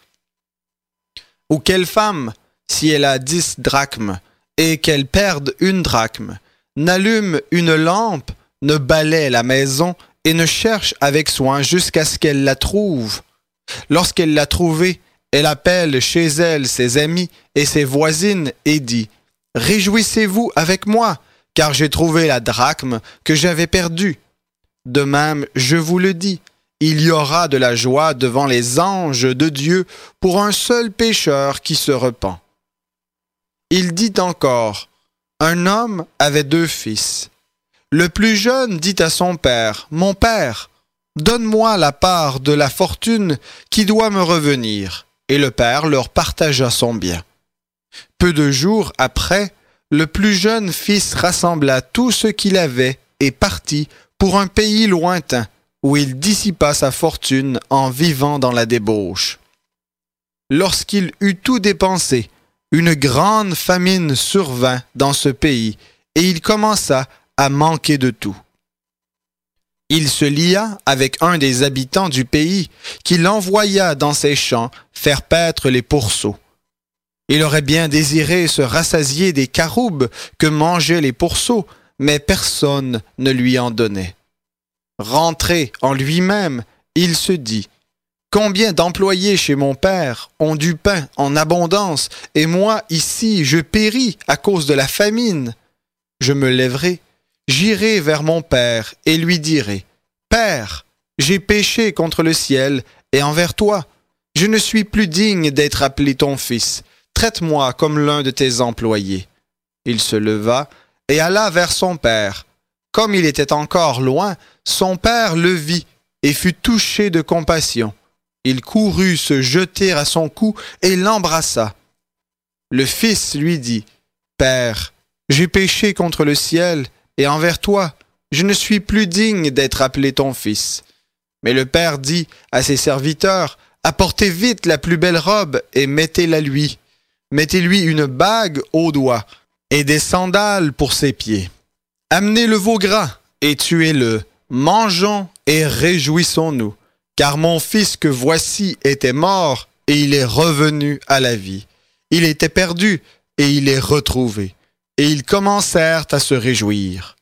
Ou quelle femme, si elle a dix drachmes et qu'elle perde une drachme, n'allume une lampe, ne balaie la maison et ne cherche avec soin jusqu'à ce qu'elle la trouve. Lorsqu'elle l'a trouvée, elle appelle chez elle ses amis et ses voisines et dit, « Réjouissez-vous avec moi, car j'ai trouvé la drachme que j'avais perdue. » De même, je vous le dis, il y aura de la joie devant les anges de Dieu pour un seul pécheur qui se repent. Il dit encore, « Un homme avait deux fils. Le plus jeune dit à son père, « Mon père, donne-moi la part de la fortune qui doit me revenir. » Et le père leur partagea son bien. Peu de jours après, le plus jeune fils rassembla tout ce qu'il avait et partit pour un pays lointain, où il dissipa sa fortune en vivant dans la débauche. Lorsqu'il eut tout dépensé, une grande famine survint dans ce pays, et il commença à manquer de tout. Il se lia avec un des habitants du pays, qui l'envoya dans ses champs faire paître les pourceaux. Il aurait bien désiré se rassasier des caroubes que mangeaient les pourceaux, mais personne ne lui en donnait. Rentré en lui-même, il se dit, « Combien d'employés chez mon père ont du pain en abondance, et moi, ici, je péris à cause de la famine. Je me lèverai, j'irai vers mon père et lui dirai, « Père, j'ai péché contre le ciel et envers toi. Je ne suis plus digne d'être appelé ton fils. Traite-moi comme l'un de tes employés. » Il se leva et alla vers son père. Comme il était encore loin, son père le vit et fut touché de compassion. Il courut se jeter à son cou et l'embrassa. Le fils lui dit, « Père, j'ai péché contre le ciel et envers toi. Je ne suis plus digne d'être appelé ton fils. » Mais le père dit à ses serviteurs, « Apportez vite la plus belle robe et mettez-la lui. Mettez-lui une bague au doigt et des sandales pour ses pieds. Amenez le veau gras et tuez-le. Mangeons et réjouissons-nous, car mon fils que voici était mort et il est revenu à la vie. Il était perdu et il est retrouvé. » Et ils commencèrent à se réjouir.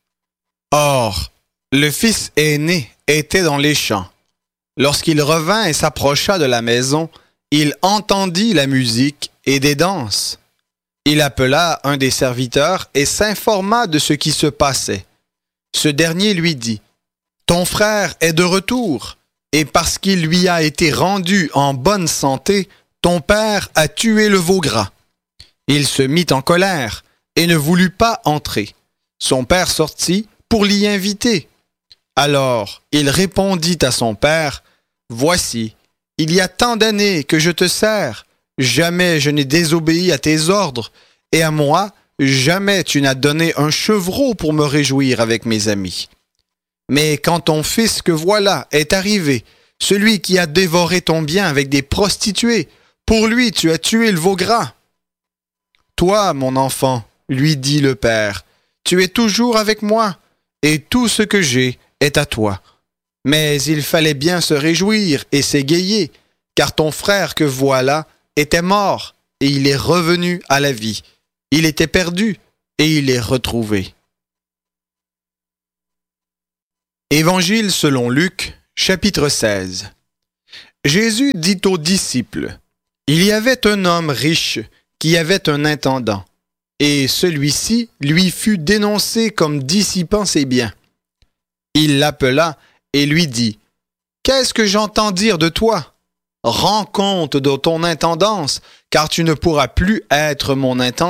Or, le fils aîné était dans les champs. Lorsqu'il revint et s'approcha de la maison, il entendit la musique et des danses. Il appela un des serviteurs et s'informa de ce qui se passait. Ce dernier lui dit, « Ton frère est de retour, et parce qu'il lui a été rendu en bonne santé, ton père a tué le veau gras. » Il se mit en colère et ne voulut pas entrer. Son père sortit pour l'y inviter. Alors il répondit à son père, « Voici, il y a tant d'années que je te sers, jamais je n'ai désobéi à tes ordres, et à moi, jamais tu n'as donné un chevreau pour me réjouir avec mes amis. Mais quand ton fils que voilà est arrivé, celui qui a dévoré ton bien avec des prostituées, pour lui tu as tué le veau gras. Toi, mon enfant, lui dit le père, tu es toujours avec moi, et tout ce que j'ai est à toi. Mais il fallait bien se réjouir et s'égayer, car ton frère que voilà était mort, et il est revenu à la vie. Il était perdu, et il est retrouvé. Évangile selon Luc, chapitre seize. Jésus dit aux disciples, « Il y avait un homme riche qui avait un intendant, et celui-ci lui fut dénoncé comme dissipant ses biens. Il l'appela et lui dit, « Qu'est-ce que j'entends dire de toi? Rends compte de ton intendance, car tu ne pourras plus être mon intendant. »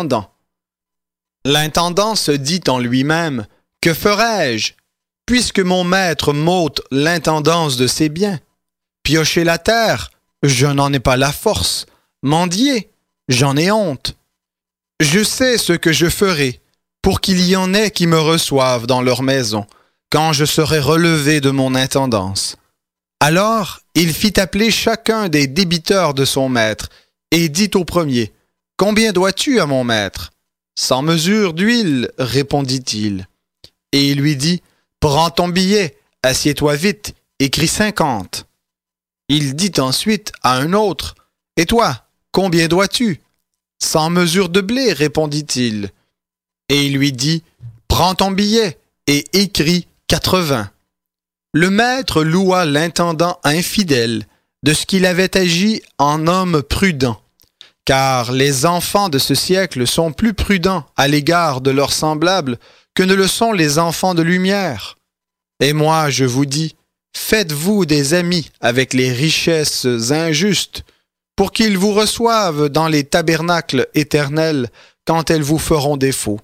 L'intendant se dit en lui-même, « Que ferai-je, puisque mon maître m'ôte l'intendance de ses biens? Piocher la terre, je n'en ai pas la force. Mendier, j'en ai honte. Je sais ce que je ferai, pour qu'il y en ait qui me reçoivent dans leur maison, quand je serai relevé de mon intendance. » Alors il fit appeler chacun des débiteurs de son maître, et dit au premier, « Combien dois-tu à mon maître? » « Cent mesures d'huile, répondit-il. Et il lui dit, « Prends ton billet, assieds-toi vite, écris cinquante. » Il dit ensuite à un autre, « Et toi, combien dois-tu? »« Cent mesures de blé, répondit-il. Et il lui dit, « Prends ton billet et écris quatre-vingts. » Le maître loua l'intendant infidèle de ce qu'il avait agi en homme prudent, car les enfants de ce siècle sont plus prudents à l'égard de leurs semblables que ne le sont les enfants de lumière. Et moi, je vous dis, faites-vous des amis avec les richesses injustes, pour qu'ils vous reçoivent dans les tabernacles éternels quand elles vous feront défaut.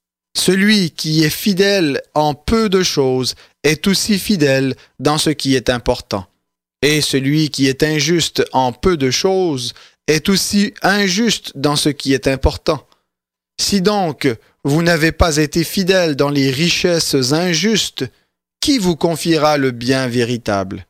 Celui qui est fidèle en peu de choses est aussi fidèle dans ce qui est important. Et celui qui est injuste en peu de choses est aussi injuste dans ce qui est important. Si donc vous n'avez pas été fidèle dans les richesses injustes, qui vous confiera le bien véritable?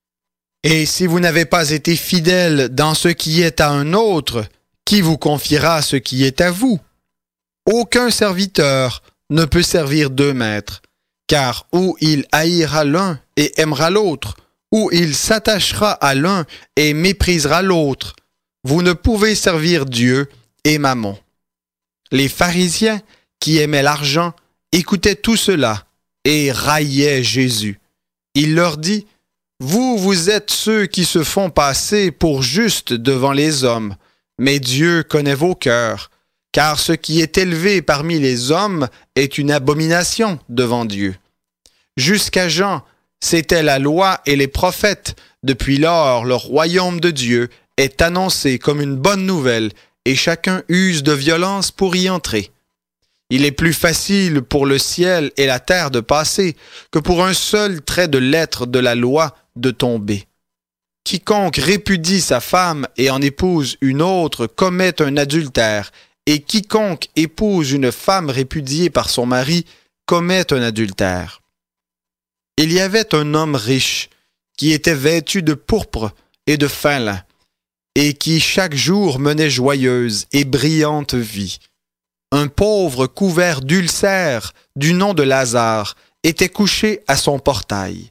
Et si vous n'avez pas été fidèle dans ce qui est à un autre, qui vous confiera ce qui est à vous? Aucun serviteur ne peut servir deux maîtres, car ou il haïra l'un et aimera l'autre, ou il s'attachera à l'un et méprisera l'autre. Vous ne pouvez servir Dieu et Mammon. » Les pharisiens, qui aimaient l'argent, écoutaient tout cela et raillaient Jésus. Il leur dit, « Vous, vous êtes ceux qui se font passer pour justes devant les hommes, mais Dieu connaît vos cœurs, car ce qui est élevé parmi les hommes est une abomination devant Dieu. Jusqu'à Jean, c'était la loi et les prophètes. Depuis lors, le royaume de Dieu est annoncé comme une bonne nouvelle, et chacun use de violence pour y entrer. Il est plus facile pour le ciel et la terre de passer que pour un seul trait de lettre de la loi de tomber. Quiconque répudie sa femme et en épouse une autre commet un adultère, et quiconque épouse une femme répudiée par son mari commet un adultère. » Il y avait un homme riche qui était vêtu de pourpre et de fin lin, et qui chaque jour menait joyeuse et brillante vie. Un pauvre couvert d'ulcères du nom de Lazare était couché à son portail.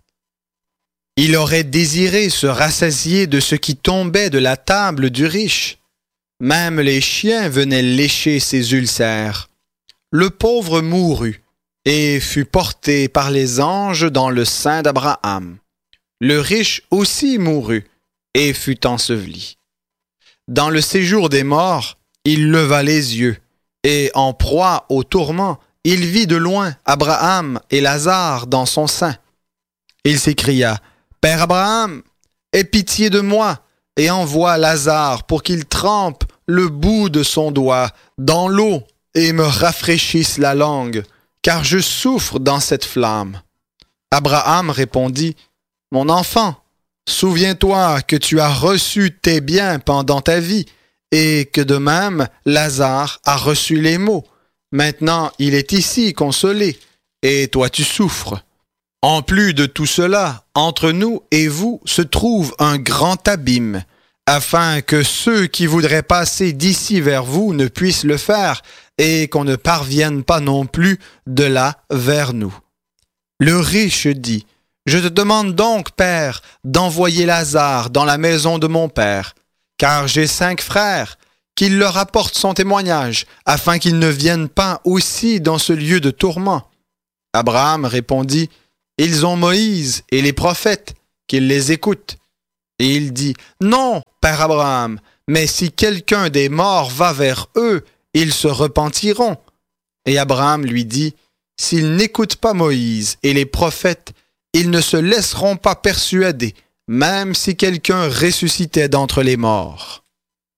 Il aurait désiré se rassasier de ce qui tombait de la table du riche. Même les chiens venaient lécher ses ulcères. Le pauvre mourut et fut porté par les anges dans le sein d'Abraham. Le riche aussi mourut et fut enseveli. Dans le séjour des morts, il leva les yeux, et en proie au tourment, il vit de loin Abraham et Lazare dans son sein. Il s'écria, « Père Abraham, aie pitié de moi, et envoie Lazare pour qu'il trempe le bout de son doigt dans l'eau et me rafraîchisse la langue, car je souffre dans cette flamme. » Abraham répondit, « Mon enfant, souviens-toi que tu as reçu tes biens pendant ta vie, et que de même Lazare a reçu les maux. Maintenant il est ici consolé, et toi tu souffres. En plus de tout cela, entre nous et vous se trouve un grand abîme, afin que ceux qui voudraient passer d'ici vers vous ne puissent le faire, et qu'on ne parvienne pas non plus de là vers nous. » Le riche dit, Je te demande donc, Père, d'envoyer Lazare dans la maison de mon Père, car j'ai cinq frères, qu'il leur apporte son témoignage, afin qu'ils ne viennent pas aussi dans ce lieu de tourment. Abraham répondit, Ils ont Moïse et les prophètes, qu'ils les écoutent. Et il dit, Non, Père Abraham, mais si quelqu'un des morts va vers eux, ils se repentiront. Et Abraham lui dit, S'ils n'écoutent pas Moïse et les prophètes, ils ne se laisseront pas persuader, même si quelqu'un ressuscitait d'entre les morts.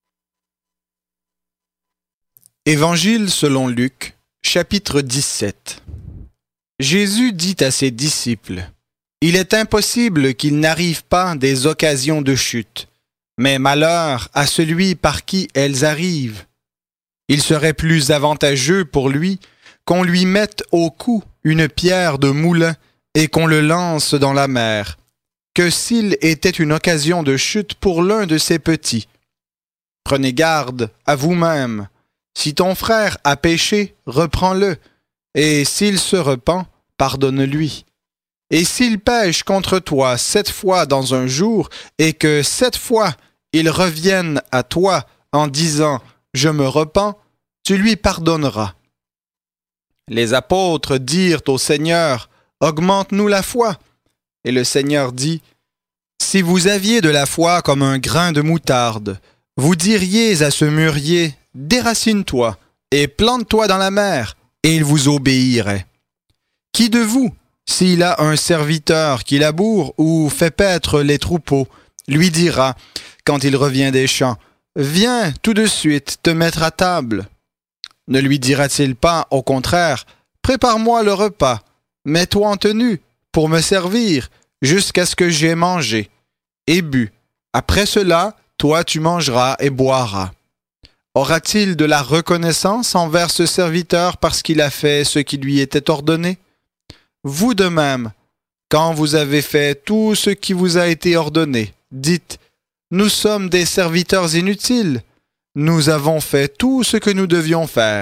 Évangile selon Luc, chapitre dix-sept. Jésus dit à ses disciples, « Il est impossible qu'il n'arrive pas des occasions de chute, mais malheur à celui par qui elles arrivent. Il serait plus avantageux pour lui qu'on lui mette au cou une pierre de moulin et qu'on le lance dans la mer, que s'il était une occasion de chute pour l'un de ses petits. Prenez garde à vous-même. Si ton frère a péché, reprends-le, et s'il se repent, pardonne-lui. Et s'il pêche contre toi sept fois dans un jour, et que sept fois il revienne à toi en disant « Je me repens », tu lui pardonneras. Les apôtres dirent au Seigneur, « Augmente-nous la foi. » Et le Seigneur dit, « Si vous aviez de la foi comme un grain de moutarde, vous diriez à ce mûrier, « Déracine-toi et plante-toi dans la mer, et il vous obéirait. » Qui de vous, s'il a un serviteur qui laboure ou fait paître les troupeaux, lui dira, quand il revient des champs, « Viens tout de suite te mettre à table. » Ne lui dira-t-il pas, au contraire, « Prépare-moi le repas, mets-toi en tenue pour me servir jusqu'à ce que j'aie mangé et bu. Après cela, toi tu mangeras et boiras. » Aura-t-il de la reconnaissance envers ce serviteur parce qu'il a fait ce qui lui était ordonné? Vous de même, quand vous avez fait tout ce qui vous a été ordonné, dites, « Nous sommes des serviteurs inutiles. Nous avons fait tout ce que nous devions faire. »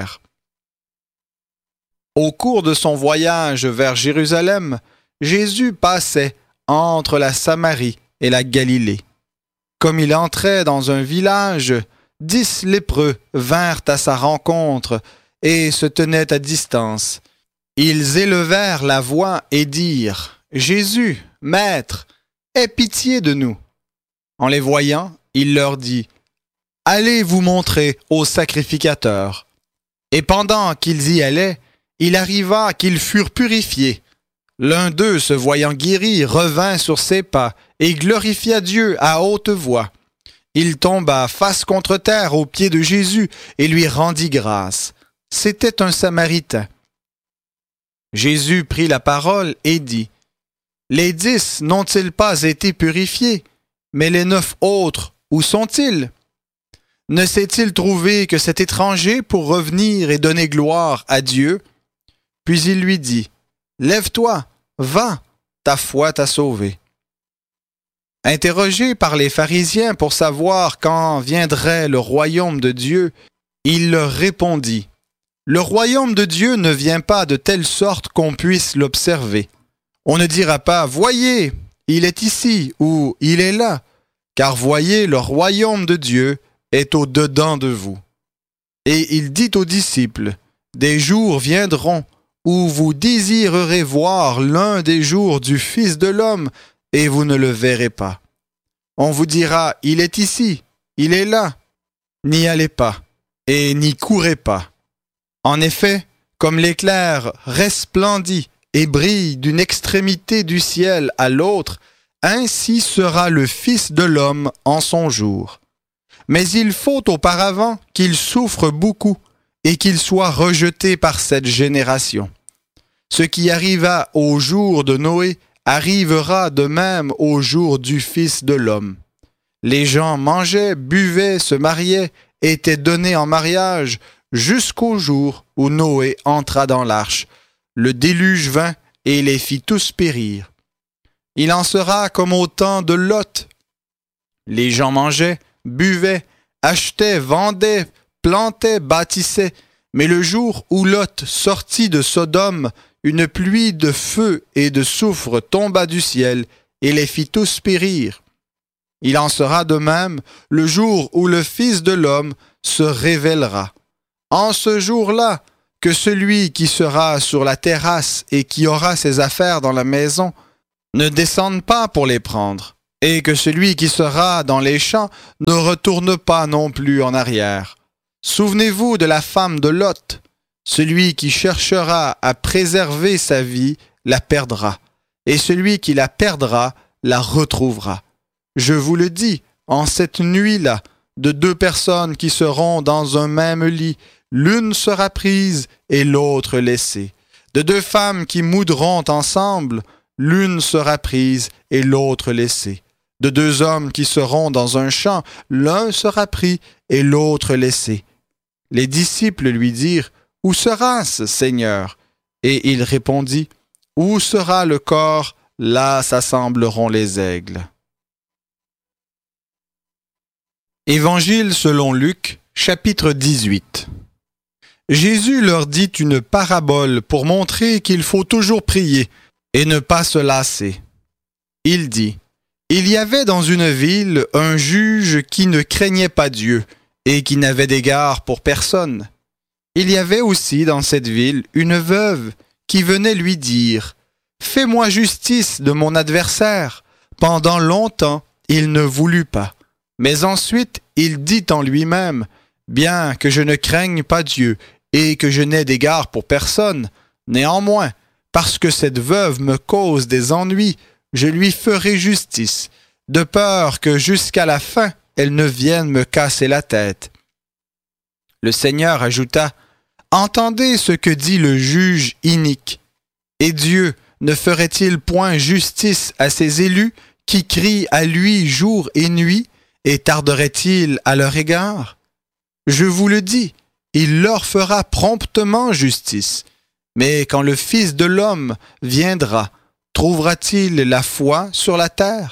Au cours de son voyage vers Jérusalem, Jésus passait entre la Samarie et la Galilée. Comme il entrait dans un village, dix lépreux vinrent à sa rencontre et se tenaient à distance. Ils élevèrent la voix et dirent, « Jésus, Maître, aie pitié de nous. » En les voyant, il leur dit, « Allez vous montrer au sacrificateur. » Et pendant qu'ils y allaient, il arriva qu'ils furent purifiés. L'un d'eux, se voyant guéri, revint sur ses pas et glorifia Dieu à haute voix. Il tomba face contre terre aux pieds de Jésus et lui rendit grâce. C'était un Samaritain. Jésus prit la parole et dit, « Les dix n'ont-ils pas été purifiés? Mais les neuf autres, où sont-ils? Ne s'est-il trouvé que cet étranger pour revenir et donner gloire à Dieu? » Puis il lui dit, « Lève-toi, va, ta foi t'a sauvé. » Interrogé par les pharisiens pour savoir quand viendrait le royaume de Dieu, il leur répondit, « Le royaume de Dieu ne vient pas de telle sorte qu'on puisse l'observer. On ne dira pas, « Voyez, il est ici » ou « Il est là », car voyez, le royaume de Dieu est au-dedans de vous. Et il dit aux disciples, « Des jours viendront où vous désirerez voir l'un des jours du Fils de l'homme, et vous ne le verrez pas. On vous dira, il est ici, il est là. N'y allez pas, et n'y courez pas. En effet, comme l'éclair resplendit et brille d'une extrémité du ciel à l'autre, ainsi sera le Fils de l'homme en son jour. Mais il faut auparavant qu'il souffre beaucoup, et qu'il soit rejeté par cette génération. Ce qui arriva au jour de Noé arrivera de même au jour du Fils de l'homme. Les gens mangeaient, buvaient, se mariaient, étaient donnés en mariage, jusqu'au jour où Noé entra dans l'arche. Le déluge vint et les fit tous périr. Il en sera comme au temps de Lot. Les gens mangeaient, buvaient, achetaient, vendaient, plantaient, bâtissaient, mais le jour où Lot sortit de Sodome, une pluie de feu et de soufre tomba du ciel et les fit tous périr. Il en sera de même le jour où le Fils de l'homme se révélera. En ce jour-là, que celui qui sera sur la terrasse et qui aura ses affaires dans la maison ne descende pas pour les prendre, et que celui qui sera dans les champs ne retourne pas non plus en arrière. Souvenez-vous de la femme de Lot. Celui qui cherchera à préserver sa vie la perdra, et celui qui la perdra la retrouvera. Je vous le dis, en cette nuit-là, de deux personnes qui seront dans un même lit, l'une sera prise et l'autre laissée. De deux femmes qui moudront ensemble, l'une sera prise et l'autre laissée. De deux hommes qui seront dans un champ, l'un sera pris et l'autre laissé. Les disciples lui dirent, « Où sera-ce, Seigneur ?» Et il répondit, « Où sera le corps, là s'assembleront les aigles. » Évangile selon Luc, chapitre dix-huit. Jésus leur dit une parabole pour montrer qu'il faut toujours prier et ne pas se lasser. Il dit, « Il y avait dans une ville un juge qui ne craignait pas Dieu et qui n'avait d'égard pour personne. Il y avait aussi dans cette ville une veuve qui venait lui dire, « Fais-moi justice de mon adversaire. » Pendant longtemps, il ne voulut pas. Mais ensuite, il dit en lui-même, « Bien que je ne craigne pas Dieu et que je n'ai d'égard pour personne, néanmoins, parce que cette veuve me cause des ennuis, je lui ferai justice, de peur que jusqu'à la fin, elle ne vienne me casser la tête. » Le Seigneur ajouta, « Entendez ce que dit le juge inique. Et Dieu ne ferait-il point justice à ses élus qui crient à lui jour et nuit, et tarderait-il à leur égard? Je vous le dis, il leur fera promptement justice. Mais quand le Fils de l'homme viendra, trouvera-t-il la foi sur la terre? »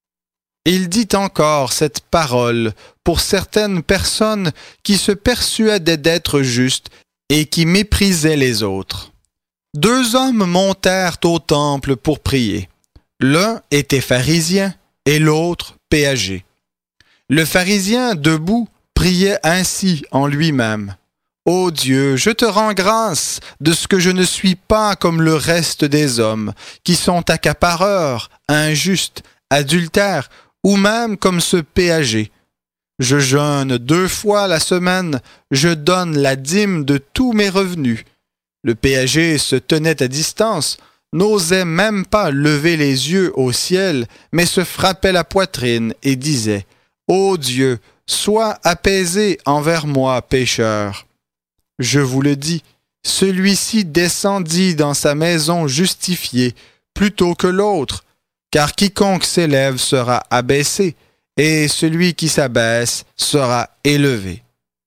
Il dit encore cette parole pour certaines personnes qui se persuadaient d'être justes et qui méprisaient les autres. Deux hommes montèrent au temple pour prier. L'un était pharisien et l'autre péager. Le pharisien, debout, priait ainsi en lui-même. « Ô Dieu, je te rends grâce de ce que je ne suis pas comme le reste des hommes, qui sont accapareurs, injustes, adultères, ou même comme ce péager. Je jeûne deux fois la semaine, je donne la dîme de tous mes revenus. » Le péager se tenait à distance, n'osait même pas lever les yeux au ciel, mais se frappait la poitrine et disait, « Ô Dieu, sois apaisé envers moi, pécheur. » Je vous le dis, celui-ci descendit dans sa maison justifié plutôt que l'autre, car quiconque s'élève sera abaissé, et celui qui s'abaisse sera élevé.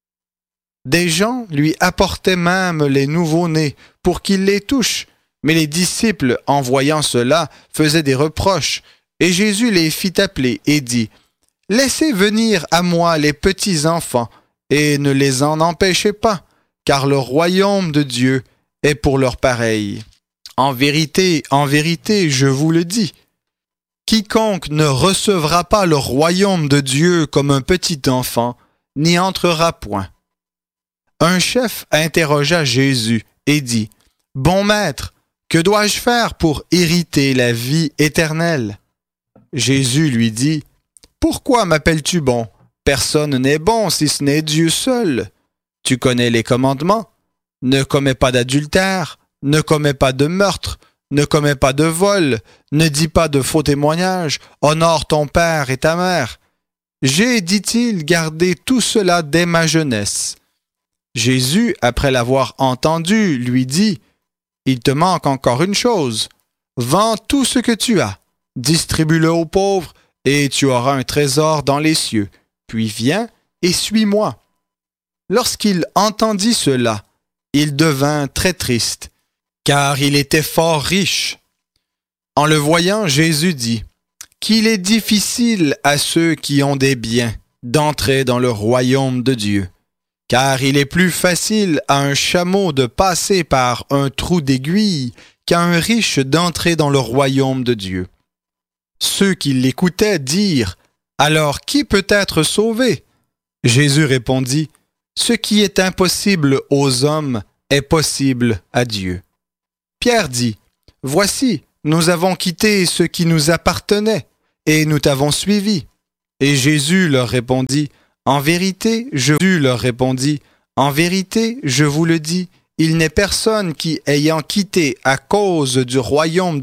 Des gens lui apportaient même les nouveau-nés pour qu'il les touche, mais les disciples, en voyant cela, faisaient des reproches, et Jésus les fit appeler et dit, « Laissez venir à moi les petits enfants, et ne les en empêchez pas, car le royaume de Dieu est pour leurs pareils. En vérité, en vérité, je vous le dis, quiconque ne recevra pas le royaume de Dieu comme un petit enfant, n'y entrera point. » Un chef interrogea Jésus et dit, « Bon maître, que dois-je faire pour hériter la vie éternelle? » Jésus lui dit, « Pourquoi m'appelles-tu bon? Personne n'est bon si ce n'est Dieu seul. Tu connais les commandements. Ne commets pas d'adultère, ne commets pas de meurtre, ne commets pas de vol, ne dis pas de faux témoignages, honore ton père et ta mère. J'ai, dit-il, gardé tout cela dès ma jeunesse. » Jésus, après l'avoir entendu, lui dit, « Il te manque encore une chose. Vends tout ce que tu as, distribue-le aux pauvres, et tu auras un trésor dans les cieux. Puis viens et suis-moi. » Lorsqu'il entendit cela, il devint très triste, car il était fort riche. En le voyant, Jésus dit, « Qu'il est difficile à ceux qui ont des biens d'entrer dans le royaume de Dieu. » Car il est plus facile à un chameau de passer par un trou d'aiguille qu'à un riche d'entrer dans le royaume de Dieu. » Ceux qui l'écoutaient dirent, « Alors qui peut être sauvé? » Jésus répondit, « Ce qui est impossible aux hommes est possible à Dieu. » Pierre dit, « Voici, nous avons quitté ce qui nous appartenait, et nous t'avons suivi. » Et Jésus leur répondit, « En vérité, je leur répondis, en vérité, je vous le dis, il n'est personne qui, ayant quitté à cause du royaume